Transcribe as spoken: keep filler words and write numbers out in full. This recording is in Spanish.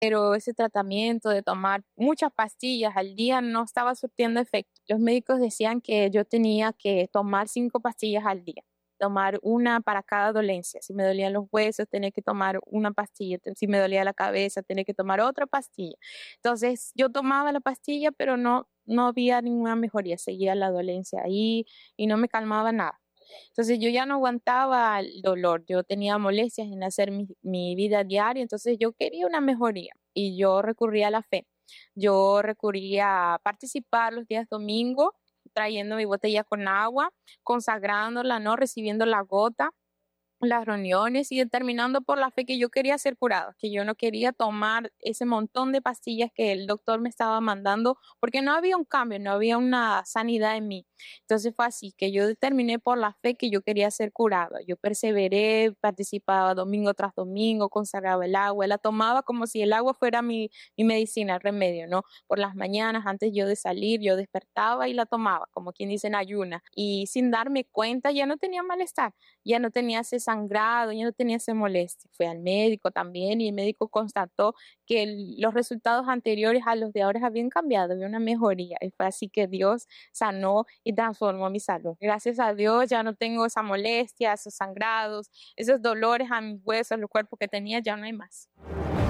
pero ese tratamiento de tomar muchas pastillas al día no estaba surtiendo efecto. Los médicos decían que yo tenía que tomar cinco pastillas al día, tomar una para cada dolencia. Si me dolían los huesos, tenía que tomar una pastilla. Si me dolía la cabeza, tenía que tomar otra pastilla. Entonces, yo tomaba la pastilla, pero no, no había ninguna mejoría. Seguía la dolencia ahí y no me calmaba nada. Entonces yo ya no aguantaba el dolor, yo tenía molestias en hacer mi, mi vida diaria, entonces yo quería una mejoría y yo recurría a la fe. Yo recurría a participar los días domingo, trayendo mi botella con agua, consagrándola, ¿no? Recibiendo la gota, las reuniones y determinando por la fe que yo quería ser curada, que yo no quería tomar ese montón de pastillas que el doctor me estaba mandando, porque no había un cambio, no había una sanidad en mí. Entonces fue así que yo determiné por la fe que yo quería ser curada. Yo perseveré, participaba domingo tras domingo, consagraba el agua, la tomaba como si el agua fuera mi, mi medicina, el remedio, ¿no? Por las mañanas, antes yo de salir, yo despertaba y la tomaba, como quien dice en ayuna, y sin darme cuenta ya no tenía malestar, ya no tenía ese sangrado, ya no tenía esa molestia. Fui al médico también y el médico constató que el- los resultados anteriores a los de ahora habían cambiado, había una mejoría. Y fue así que Dios sanó y transformó mi salud. Gracias a Dios ya no tengo esa molestia, esos sangrados, esos dolores a mis huesos, los cuerpos que tenía, ya no hay más.